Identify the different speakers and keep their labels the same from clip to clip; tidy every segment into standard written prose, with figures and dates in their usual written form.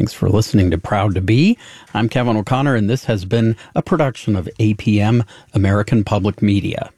Speaker 1: Thanks for listening to Proud to Be. I'm Kevin O'Connor, and this has been a production of APM, American Public Media.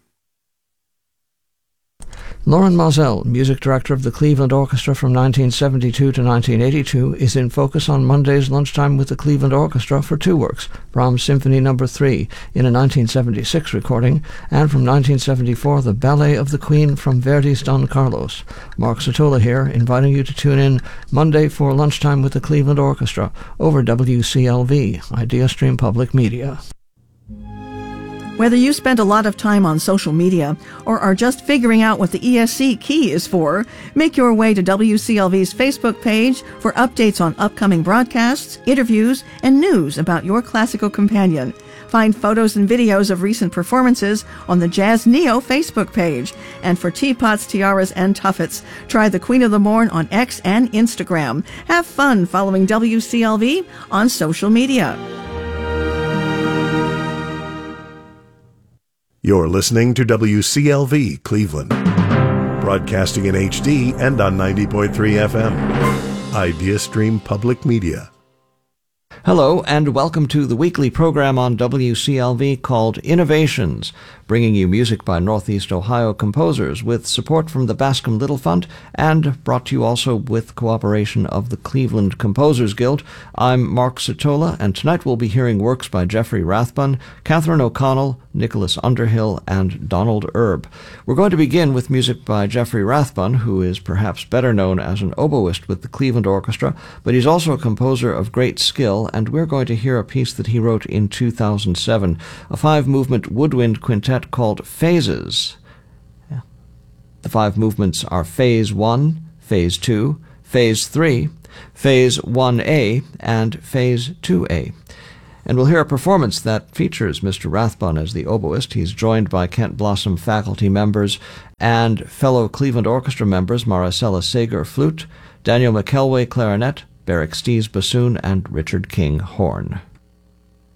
Speaker 2: Lauren Moselle, music director of the Cleveland Orchestra from 1972 to 1982, is in focus on Monday's Lunchtime with the Cleveland Orchestra for two works, Brahms Symphony No. 3 in a 1976 recording, and from 1974, The Ballet of the Queen from Verdi's Don Carlos. Mark Sotola here, inviting you to tune in Monday for Lunchtime with the Cleveland Orchestra over WCLV, IdeaStream Public Media.
Speaker 3: Whether you spend a lot of time on social media or are just figuring out what the ESC key is for, make your way to WCLV's Facebook page for updates on upcoming broadcasts, interviews, and news about your classical companion. Find photos and videos of recent performances on the Jazz Neo Facebook page. And for teapots, tiaras, and tuffets, try the Queen of the Morn on X and Instagram. Have fun following WCLV on social media.
Speaker 4: You're listening to WCLV Cleveland, broadcasting in HD and on 90.3 FM. IdeaStream Public Media.
Speaker 2: Hello, and welcome to the weekly program on WCLV called Innovations, bringing you music by Northeast Ohio composers with support from the Bascom Little Fund and brought to you also with cooperation of the Cleveland Composers Guild. I'm Mark Sotola, and tonight we'll be hearing works by Jeffrey Rathbun, Catherine O'Connell, Nicholas Underhill, and Donald Erb. We're going to begin with music by Jeffrey Rathbun, who is perhaps better known as an oboist with the Cleveland Orchestra, but he's also a composer of great skill, and we're going to hear a piece that he wrote in 2007, a five-movement woodwind quintet called Phases. The five movements are Phase 1, Phase 2, Phase 3, Phase 1A, and Phase 2A. And we'll hear a performance that features Mr. Rathbun as the oboist. He's joined by Kent Blossom faculty members and fellow Cleveland Orchestra members Maricela Sager flute, Daniel McKelway clarinet, Barrick Stees bassoon, and Richard King horn.